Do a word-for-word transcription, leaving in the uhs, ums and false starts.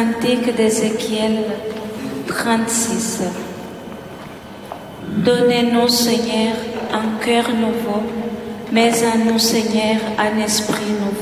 Cantique d'Ézéchiel trente-six. Donnez-nous, Seigneur, un cœur nouveau, mais à nous, Seigneur, un esprit nouveau.